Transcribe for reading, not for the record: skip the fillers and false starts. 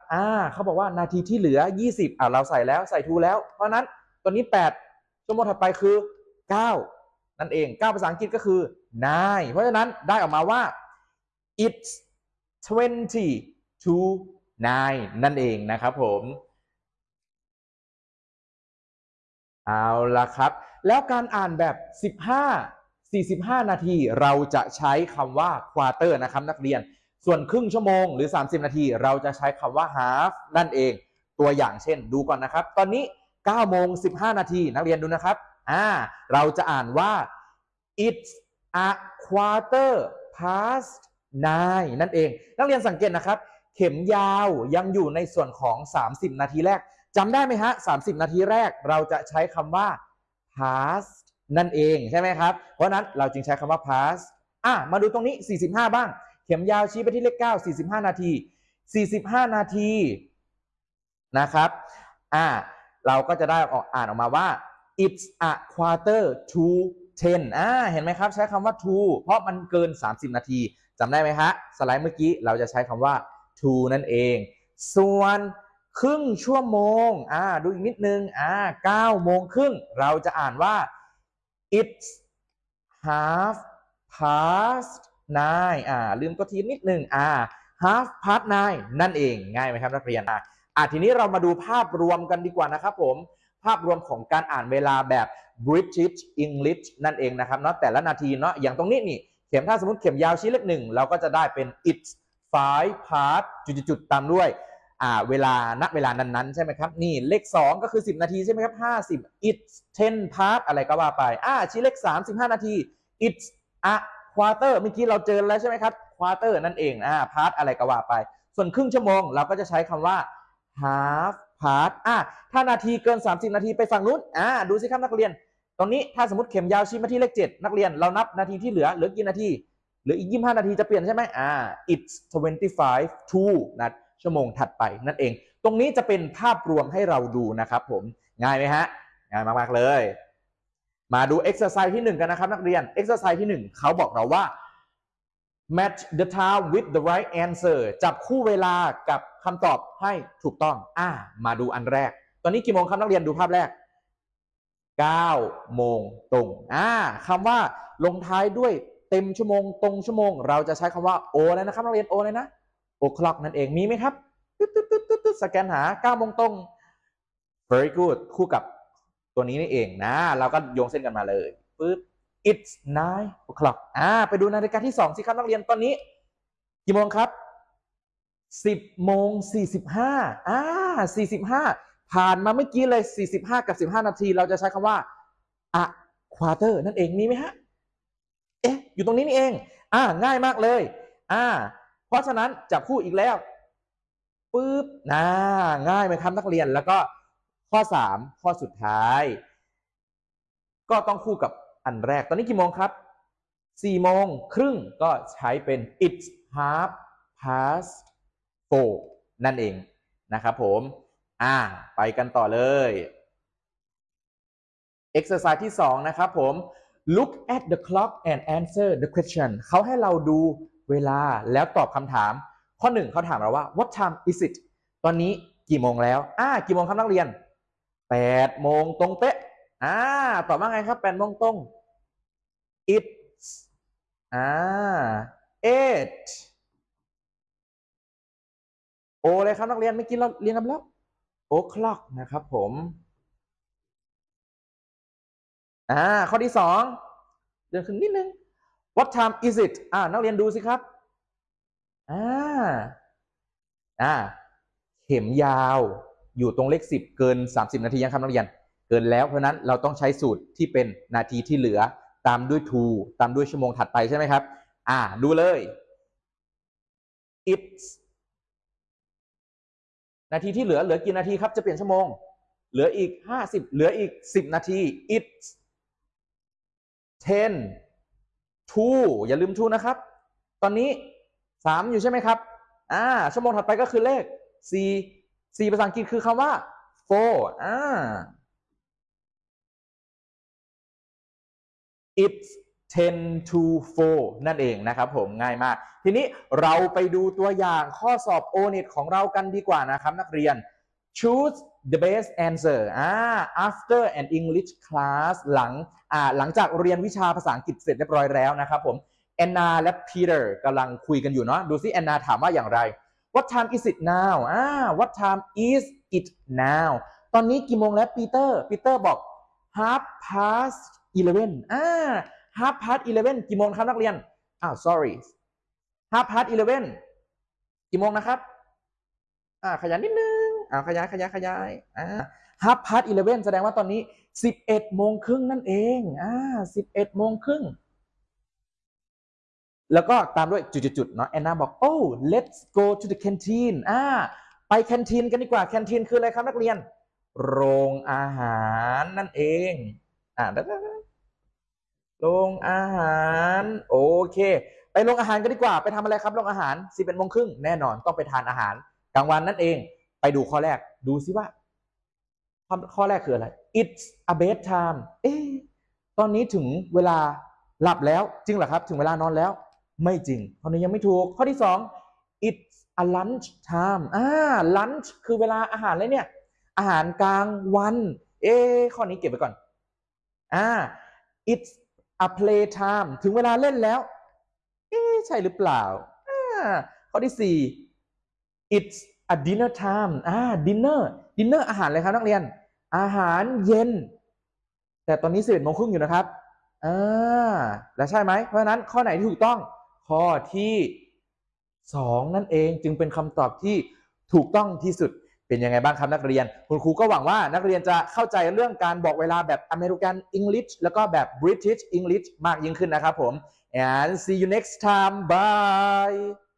เขาบอกว่านาทีที่เหลือ20เราใส่แล้วใส่ to แล้วเพราะนั้นตัวนี้8ชั่วโมงถัดไปคือ9นั่นเอง9ภาษาอังกฤษก็คือ9เพราะฉะนั้นได้ออกมาว่า it's 20 to 9นั่นเองนะครับผมเอาละครับแล้วการอ่านแบบ45 นาทีเราจะใช้คำว่า quarter นะครับนักเรียนส่วนครึ่งชั่วโมงหรือ30นาทีเราจะใช้คำว่า half นั่นเองตัวอย่างเช่นดูก่อนนะครับตอนนี้9 โมง 15 นาทีนักเรียนดูนะครับเราจะอ่านว่า it's a quarter past 9นั่นเองนักเรียนสังเกตนะครับเข็มยาวยังอยู่ในส่วนของ30นาทีแรกจำได้ไหมฮะ30นาทีแรกเราจะใช้คำว่า past นั่นเองใช่ไหมครับเพราะนั้นเราจึงใช้คำว่า past มาดูตรงนี้45บ้างเข็มยาวชี้ไปที่เลข9 45นาที45นาทีนะครับเราก็จะได้อ่านออกมาว่า it's a quarter to 10เห็นไหมครับใช้คำว่า to เพราะมันเกิน30นาทีจำได้ไหมฮะสไลด์เมื่อกี้เราจะใช้คำว่า to นั่นเองส่วนครึ่งชั่วโมงดูอีกนิดนึง9 โมงครึ่งเราจะอ่านว่า it's half past 9ลืมก็ทีนิดนึงhalf past 9นั่นเองง่ายไหมครับนักเรียนทีนี้เรามาดูภาพรวมกันดีกว่านะครับผมภาพรวมของการอ่านเวลาแบบ British English นั่นเองนะครับเนาะแต่ละนาทีเนาะอย่างตรงนี้นี่เข็มถ้าสมมติเข็มยาวชี้เลข1เราก็จะได้เป็น it's 5 past จุดๆตามด้วยเวลาณเวลานั้นๆใช่ไหมครับนี่เลข2ก็คือ10นาทีใช่ไหมครับ50 it's 10 past อะไรก็ว่าไปชี้เลข3 15นาที it's a quarter เมื่อกี้เราเจอแล้วใช่ไหมครับ quarter นั่นเองpast อะไรก็ว่าไปส่วนครึ่งชั่วโมงเราก็จะใช้คำว่า half past ถ้านาทีเกิน30นาทีไปฝั่งนู้นดูสิครับนักเรียนตรงนี้ถ้าสมมติเข็มยาวชี้มาที่เลข7นักเรียนเรานับนาทีที่เหลือกี่นาทีเหลืออีก25นาทีจะเปลี่ยนใช่ไหมit's 25 to นะชั่วโมงถัดไปนั่นเองตรงนี้จะเป็นภาพรวมให้เราดูนะครับผมง่ายไหมฮะง่ายมากๆเลยมาดู exercise ที่1กันนะครับนักเรียน exercise ที่1เขาบอกเราว่า match the time with the right answer จับคู่เวลากับคำตอบให้ถูกต้องมาดูอันแรกตอนนี้กี่โมงครับนักเรียนดูภาพแรก9 โมงตรงคำว่าลงท้ายด้วยเต็มชั่วโมงตรงชั่วโมงเราจะใช้คำว่า o เลยนะครับนักเรียน o เลยนะ o'clock นั่นเองมีไหมครับสแกนหา9 โมงตรง very good คู่กับตัวนี้นี่เองนะเราก็โยงเส้นกันมาเลยปึ๊บ it's 9 o'clock ไปดูนาฬิกาที่2สิครับนักเรียนตอนนี้กี่โมงครับ10 โมง 45 45ผ่านมาเมื่อกี้เลย45กับ15นาทีเราจะใช้คำว่าa quarter นั่นเองมีไหมฮะอยู่ตรงนี้นี่เองง่ายมากเลยเพราะฉะนั้นจับคู่อีกแล้วปึ๊บง่ายไหมครับนักเรียนแล้วก็ข้อ3ข้อสุดท้ายก็ต้องคู่กับอันแรกตอนนี้กี่โมงครับ4 โมงครึ่งก็ใช้เป็น it's half past 4นั่นเองนะครับผมไปกันต่อเลย exercise ที่2นะครับผม look at the clock and answer the question เขาให้เราดูเวลาแล้วตอบคำถามข้อ1เขาถามเราว่า what time is it ตอนนี้กี่โมงแล้วกี่โมงครับนักเรียน8 โมงตรงเป๊ะตอบว่าไงครับ8 โมงตรง it's 8 โอเลยครับนักเรียนเมื่อกี้เราเรียนกันแล้ว o'clock นะครับผมข้อที่2เดินขึ้นนิดนึง what time is it นักเรียนดูสิครับเข็มยาวอยู่ตรงเลข10เกิน30นาทียังครับนักเรียนเกินแล้วเพราะนั้นเราต้องใช้สูตรที่เป็นนาทีที่เหลือตามด้วย to ตามด้วยชั่วโมงถัดไปใช่ไหมครับดูเลย it's นาทีที่เหลือกี่นาทีครับจะเปลี่ยนชั่วโมงเหลืออีก50เหลืออีก10นาที it's 10 to อย่าลืม to นะครับตอนนี้3อยู่ใช่ไหมครับชั่วโมงถัดไปก็คือเลข4ภาษาอังกฤษคือคำว่า 4it's 10 to 4 นั่นเองนะครับผมง่ายมากทีนี้เราไปดูตัวอย่างข้อสอบ O-NET ของเรากันดีกว่านะครับนักเรียน choose the best answer after an English class หลังจากเรียนวิชาภาษาอังกฤษเสร็จเรียบร้อยแล้วนะครับผมแอนนาและพีเตอร์กำลังคุยกันอยู่เนาะดูซิแอนนาถามว่าอย่างไร What time is it now What time is it now ตอนนี้กี่โมงแล้วปีเตอร์บอก half past 11 half past 11กี่โมงครับนักเรียนsorry half past 11กี่โมงนะครับขยันนิดนึงขยายhalf past 11แสดงว่าตอนนี้11โมงครึ่งนั่นเอง11โมงครึ่งแล้วก็ตามด้วยจุดๆเนาะแอนนาบอก oh let's go to the canteen ไปแคนทีนกันดีกว่าแคนทีนคืออะไรครับนักเรียนโรงอาหารนั่นเองโรงอาหารโอเคไปโรงอาหารกันดีกว่าไปทำอะไรครับโรงอาหาร11โมงครึ่งแน่นอนต้องไปทานอาหารกลางวันนั่นเองไปดูข้อแรกดูซิว่าข้อแรกคืออะไร it's a bedtime ตอนนี้ถึงเวลาหลับแล้วจริงเหรอครับถึงเวลานอนแล้วไม่จริงข้อนี้ยังไม่ถูกข้อที่2 it's a lunch time lunch คือเวลาอาหารเลยเนี่ยอาหารกลางวันข้อนี้เก็บไว้ก่อนit's a play time ถึงเวลาเล่นแล้วใช่หรือเปล่าข้อที่4 it's a dinner time dinner อาหารเลยครับนักเรียนอาหารเย็นแต่ตอนนี้11โมงครึ่งอยู่นะครับแล้วใช่ไหมเพราะฉะนั้นข้อไหนที่ถูกต้องข้อที่2นั่นเองจึงเป็นคำตอบที่ถูกต้องที่สุดเป็นยังไงบ้างครับนักเรียนคุณครูก็หวังว่านักเรียนจะเข้าใจเรื่องการบอกเวลาแบบ American English แล้วก็แบบ British English มากยิ่งขึ้นนะครับผม and see you next time bye